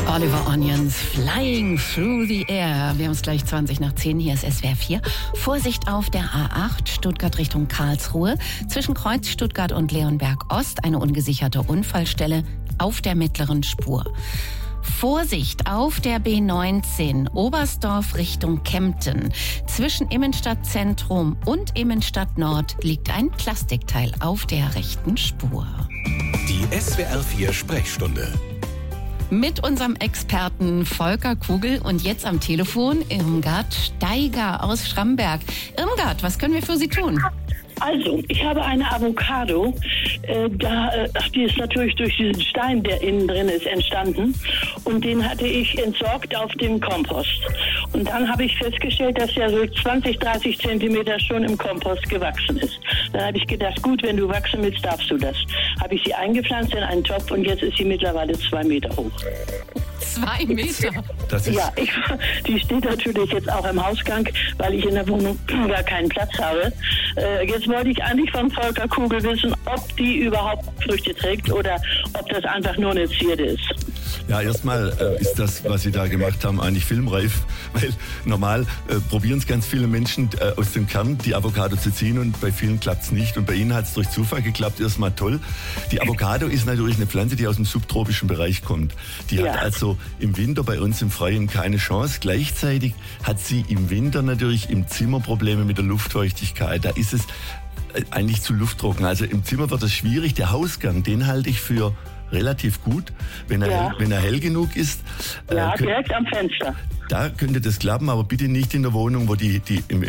Oliver Onions, Flying Through the Air. Wir haben es gleich 20 nach 10, hier ist SWR 4. Vorsicht auf der A8, Stuttgart Richtung Karlsruhe. Zwischen Kreuz Stuttgart und Leonberg Ost eine ungesicherte Unfallstelle auf der mittleren Spur. Vorsicht auf der B19, Oberstdorf Richtung Kempten. Zwischen Immenstadt-Zentrum und Immenstadt-Nord liegt ein Plastikteil auf der rechten Spur. Die SWR 4 Sprechstunde. Mit unserem Experten Volker Kugel und jetzt am Telefon Irmgard Steiger aus Schramberg. Irmgard, was können wir für Sie tun? Also, ich habe eine Avocado, die ist natürlich durch diesen Stein, der innen drin ist, entstanden. Und den hatte ich entsorgt auf dem Kompost. Und dann habe ich festgestellt, dass er so 20, 30 Zentimeter schon im Kompost gewachsen ist. Dann habe ich gedacht, gut, wenn du wachsen willst, darfst du das. Habe ich sie eingepflanzt in einen Topf und jetzt ist sie mittlerweile 2 Meter hoch. 2 Meter? Das ist Ja, die steht natürlich jetzt auch im Hausgang, weil ich in der Wohnung gar keinen Platz habe. Jetzt wollte ich eigentlich von Volker Kugel wissen, ob die überhaupt Früchte trägt oder ob das einfach nur eine Zierde ist. Ja, erstmal ist das, was Sie da gemacht haben, eigentlich filmreif, weil normal probieren es ganz viele Menschen aus dem Kern die Avocado zu ziehen und bei vielen klappt es nicht und bei Ihnen hat es durch Zufall geklappt, erstmal toll. Die Avocado ist natürlich eine Pflanze, die aus dem subtropischen Bereich kommt. Die hat also im Winter bei uns im Freien keine Chance. Gleichzeitig hat sie im Winter natürlich im Zimmer Probleme mit der Luftfeuchtigkeit. Da ist es eigentlich zu lufttrocken. Also im Zimmer wird es schwierig. Der Hausgang, den halte ich für relativ gut, wenn er hell genug ist. Ja, direkt am Fenster. Da könnte das klappen, aber bitte nicht in der Wohnung, wo die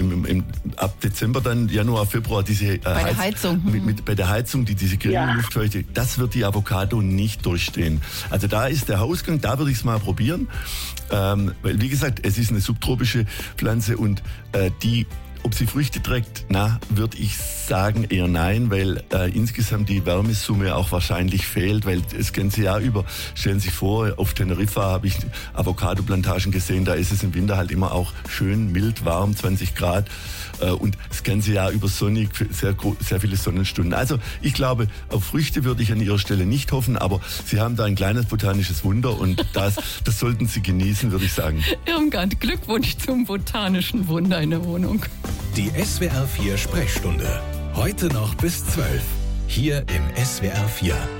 ab Dezember, dann Januar, Februar diese bei der Heizung. Bei der Heizung, diese geringe Luftfeuchte, das wird die Avocado nicht durchstehen. Also da ist der Hausgang, da würde ich es mal probieren. Weil, wie gesagt, es ist eine subtropische Pflanze und ob sie Früchte trägt, würde ich sagen eher nein, weil insgesamt die Wärmesumme auch wahrscheinlich fehlt, weil das ganze Jahr über, stellen Sie sich vor, auf Teneriffa habe ich Avocado-Plantagen gesehen, da ist es im Winter halt immer auch schön mild, warm, 20 Grad und das ganze Jahr über sonnig, sehr viele Sonnenstunden. Also ich glaube, auf Früchte würde ich an Ihrer Stelle nicht hoffen, aber Sie haben da ein kleines botanisches Wunder und das sollten Sie genießen, würde ich sagen. Irmgard, Glückwunsch zum botanischen Wunder in der Wohnung. Die SWR 4 Sprechstunde. Heute noch bis 12. Hier im SWR 4.